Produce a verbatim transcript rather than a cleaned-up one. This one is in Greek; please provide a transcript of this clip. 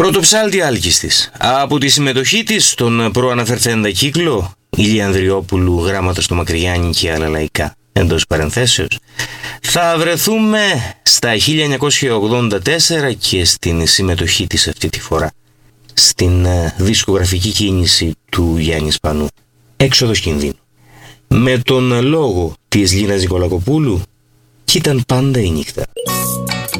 Πρωτοψάλτη άλκης. Από τη συμμετοχή της στον προαναφερθέντα κύκλο Ηλία Ανδριόπουλου, γράμματα στο Μακρυγιάννη και άλλα λαϊκά εντός παρενθέσεως, θα βρεθούμε στα χίλια εννιακόσια ογδόντα τέσσερα και στην συμμετοχή της αυτή τη φορά στην δισκογραφική κίνηση του Γιάννη Σπανού, Έξοδος κινδύνου, με τον λόγο της Λίνας Νικολακοπούλου «Κι ήταν πάντα η νύχτα».